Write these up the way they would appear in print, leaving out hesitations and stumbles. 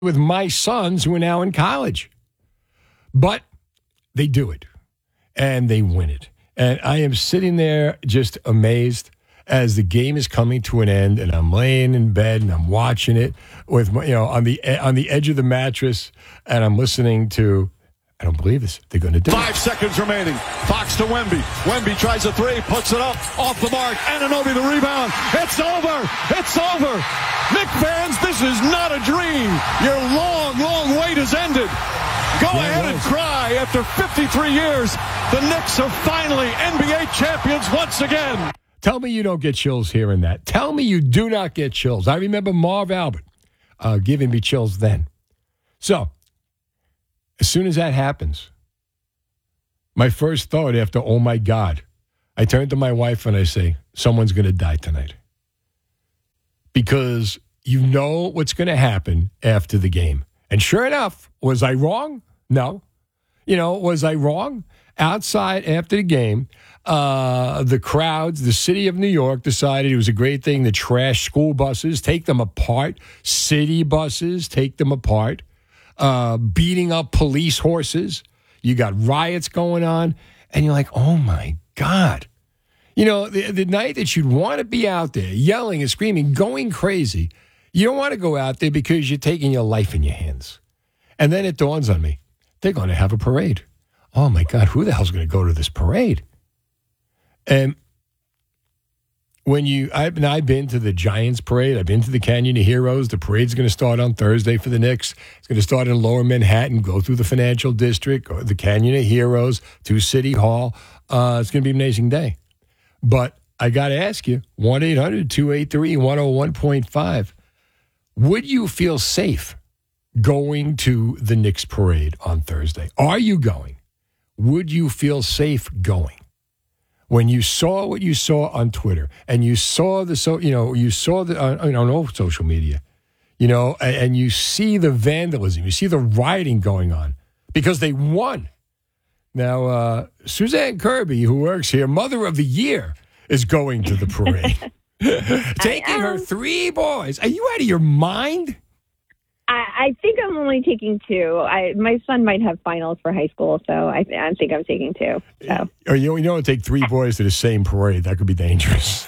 with my sons who are now in college. But they do it, and they win it. And I am sitting there just amazed as the game is coming to an end, and I'm laying in bed and I'm watching it with my, on the edge of the mattress, and I'm listening to. I don't believe this. They're going to do it. 5 seconds remaining. Fox to Wemby. Wemby tries a three, puts it up, off the mark. Anunoby the rebound. It's over. It's over. Knicks fans, this is not a dream. Your long, long wait has ended. Go ahead and cry. After 53 years, the Knicks are finally NBA champions once again. Tell me you don't get chills hearing that. Tell me you do not get chills. I remember Marv Albert giving me chills then. So, as soon as that happens, my first thought after, oh my God, I turn to my wife and I say, someone's going to die tonight. Because you know what's going to happen after the game. And sure enough, was I wrong? No. Was I wrong? Outside after the game, the crowds, the city of New York decided it was a great thing to trash school buses, take them apart, city buses, take them apart. Beating up police horses. You got riots going on. And you're like, oh, my God. The night that you'd want to be out there yelling and screaming, going crazy, you don't want to go out there because you're taking your life in your hands. And then it dawns on me, they're going to have a parade. Oh, my God, who the hell's going to go to this parade? And I've been to the Giants parade. I've been to the Canyon of Heroes. The parade's going to start on Thursday for the Knicks. It's going to start in Lower Manhattan, go through the Financial District, or the Canyon of Heroes to City Hall. It's going to be an amazing day. But I got to ask you, 1-800-283-101.5, would you feel safe going to the Knicks parade on Thursday? Are you going? Would you feel safe going? When you saw what you saw on Twitter, and you saw on all social media, and you see the vandalism, you see the rioting going on because they won. Now, Suzanne Kirby, who works here, Mother of the Year, is going to the parade, taking her 3 boys. Are you out of your mind? I think I'm only taking 2. My son might have finals for high school, so I think I'm taking 2. So. Or you don't take 3 boys to the same parade. That could be dangerous.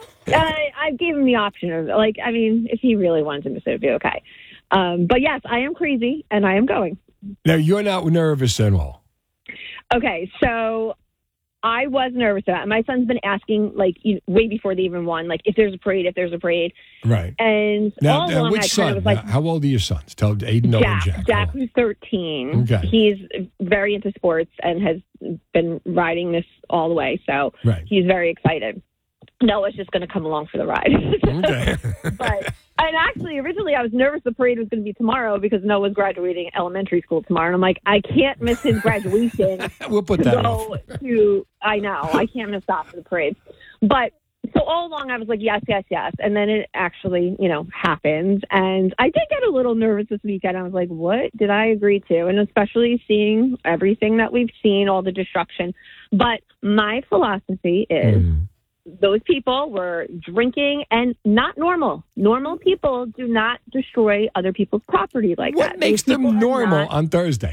I gave him the option of, if he really wanted to miss it, it'd be okay. But yes, I am crazy, and I am going. Now, you're not nervous at all. Okay, so I was nervous about it. My son's been asking, way before they even won, if there's a parade. Right. And now, all along, which son? was like, how old are your sons? Tell Aiden, Noah, and Jack. Jack, who's 13. Okay. He's very into sports and has been riding this all the way, so He's very excited. Noah's just going to come along for the ride. Okay. And actually, originally, I was nervous the parade was going to be tomorrow because Noah's graduating elementary school tomorrow. And I'm like, I can't miss his graduation. We'll put that off. I know. I can't miss that for the parade. But so all along, I was like, yes, yes, yes. And then it actually, happened. And I did get a little nervous this weekend. I was like, what did I agree to? And especially seeing everything that we've seen, all the destruction. But my philosophy is... Those people were drinking and not normal. Normal people do not destroy other people's property like that. What makes them normal on Thursday?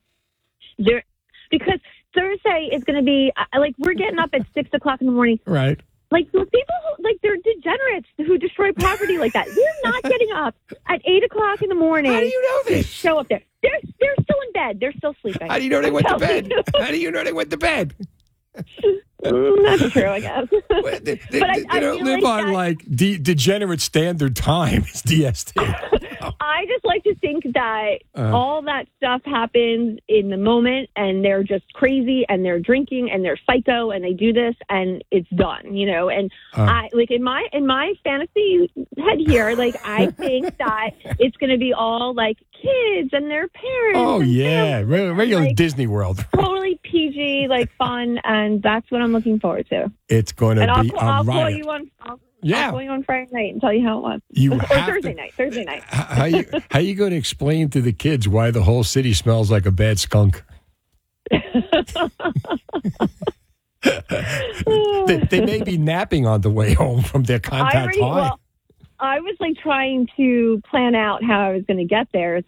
Because Thursday is going to be, we're getting up at 6 o'clock in the morning. Right. Those people, they're degenerates who destroy property like that. They're not getting up at 8 o'clock in the morning. How do you know this? Show up there. They're still in bed. They're still sleeping. How do you know they went to bed? How do you know they went to bed? That's true, I guess. They don't live on degenerate standard time. It's DST. I just like to think that all that stuff happens in the moment, and they're just crazy, and they're drinking, and they're psycho, and they do this, and it's done. And I in my fantasy head here, I think that it's going to be all kids and their parents. Oh yeah, regular Disney World. Totally PG, fun, and that's what I'm looking forward to. It's going to be I'll a riot. call you on. I'll call you on Friday night and tell you how it was. Or Thursday night. Thursday night. How you going to explain to the kids why the whole city smells like a bad skunk? They may be napping on the way home from their contact high. I was like trying to plan out how I was going to get there.